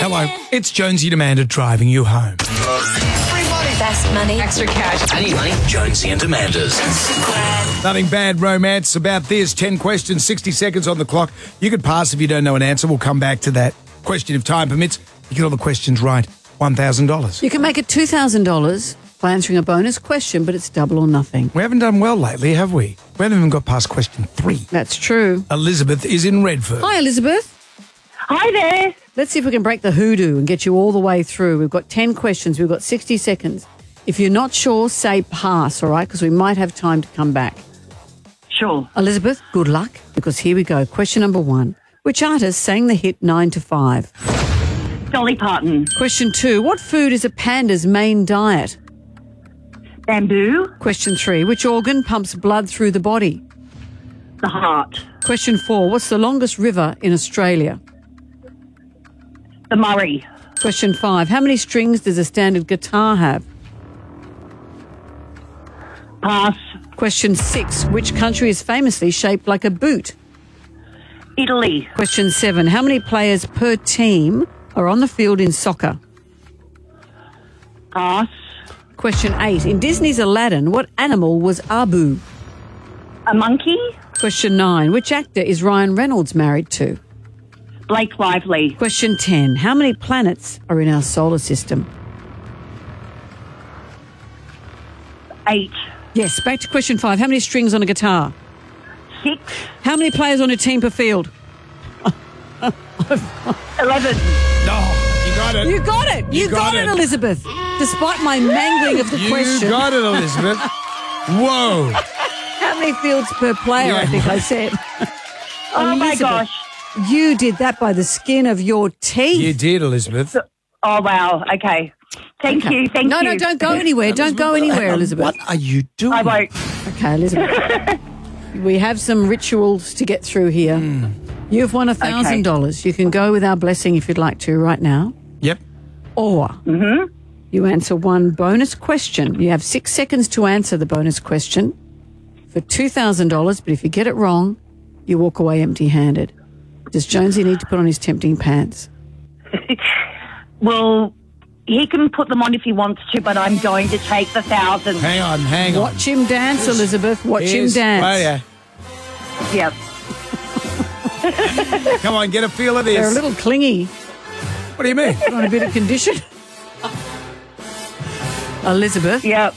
Hello, it's Jonesy and Amanda driving you home. Free money. Best money. Extra cash. I need money. Jonesy and Amanda's. Nothing bad romance about this. 10 questions, 60 seconds on the clock. You could pass if you don't know an answer. We'll come back to that. Question if time permits. You get all the questions right. $1,000. You can make it $2,000 by answering a bonus question, but it's double or nothing. We haven't done well lately, have we? We haven't even got past question 3. That's true. Elizabeth is in Redford. Hi, Elizabeth. Hi there. Let's see if we can break the hoodoo and get you all the way through. We've got 10 questions. We've got 60 seconds. If you're not sure, say pass, all right, because we might have time to come back. Sure. Elizabeth, good luck, because here we go. Question number 1. Which artist sang the hit 9 to 5? Dolly Parton. Question 2. What food is a panda's main diet? Bamboo. Question 3. Which organ pumps blood through the body? The heart. Question 4. What's the longest river in Australia? The Murray. Question 5. How many strings does a standard guitar have? Pass. Question 6. Which country is famously shaped like a boot? Italy. Question 7. How many players per team are on the field in soccer? Pass. Question 8. In Disney's Aladdin, what animal was Abu? A monkey. Question 9. Which actor is Ryan Reynolds married to? Blake Lively. Question 10. How many planets are in our solar system? 8. Yes, back to question 5. How many strings on a guitar? 6. How many players on a team per field? 11. No, you got it. You got it. You got it, Elizabeth. Despite my mangling of the question. You got it, Elizabeth. Whoa. How many fields per player, I think I said. Oh, my gosh. You did that by the skin of your teeth. You did, Elizabeth. Oh, wow. Okay. Thank you. Thank you. No, don't go anywhere. Don't go anywhere, Elizabeth. What are you doing? I won't. Okay, Elizabeth. We have some rituals to get through here. You've won $1,000. You can go with our blessing if you'd like to right now. Yep. Or you answer one bonus question. You have 6 seconds to answer the bonus question for $2,000, but if you get it wrong, you walk away empty-handed. Does Jonesy need to put on his tempting pants? Well, he can put them on if he wants to, but I'm going to take the 1,000. Hang on. Watch him dance, Elizabeth. Watch him dance. Oh, yeah. Yep. Come on, get a feel of this. They're a little clingy. What do you mean? Put on a bit of condition. Elizabeth. Yep.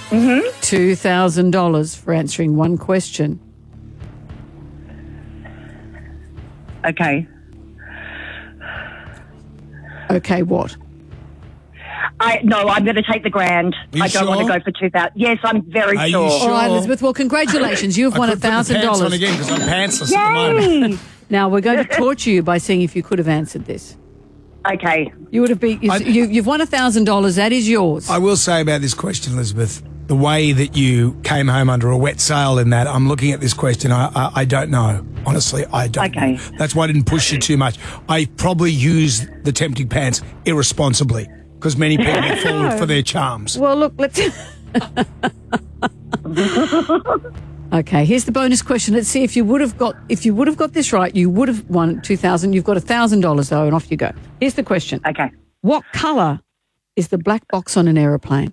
$2,000 for answering one question. Okay. Okay, what? I'm going to take the grand. You I don't want to sure? go for 2,000. Yes, I'm very Are you sure. All right, Elizabeth. Well, congratulations. You've won I could put the pants on $1,000. again because I'm pantsless at the moment. Yay! Now, we're going to torture you by seeing if you could have answered this. Okay. You would have been. You've won $1,000. That is yours. I will say about this question, Elizabeth, the way that you came home under a wet sail in that, I'm looking at this question, I don't know. Honestly, I don't know. That's why I didn't push you too much. I probably used the tempting pants irresponsibly because many people have fallen for their charms. Well, look, let's... Okay, here's the bonus question. Let's see if you would have got this right, you would have won $2,000. You've got $1,000 though, and off you go. Here's the question. Okay. What colour is the black box on an aeroplane?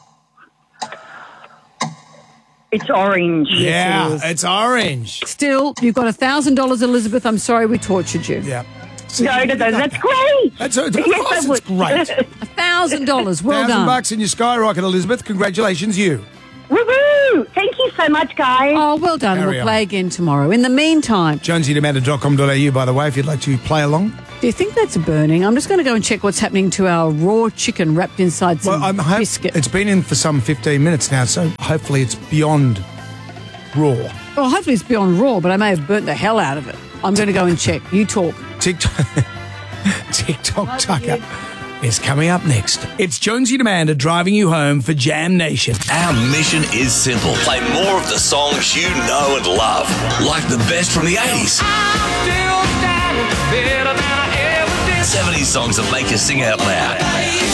It's orange. Yeah, it is. it's orange. Still, you've got $1,000, Elizabeth. I'm sorry we tortured you. Yeah. No, that's great. Of course, Yes, it's great. $1,000. Well done. $1,000 in your skyrocket, Elizabeth. Congratulations, you. Woohoo! Thank you so much, guys. Oh, well done. Carry We'll on. play again tomorrow. In the meantime, jonesy@amanda.com.au, by the way, if you'd like to play along. do you think that's burning? I'm just going to go and check what's happening to our raw chicken wrapped inside some biscuit. It's been in for some 15 minutes now, so hopefully it's beyond raw. Well, hopefully it's beyond raw, but I may have burnt the hell out of it. I'm going to go and check. You talk. TikTok Tucker is coming up next. It's Jonesy and Amanda driving you home for Jam Nation. Our mission is simple. Play more of the songs you know and love, like the best from the 80s. 70s songs that make you sing out loud.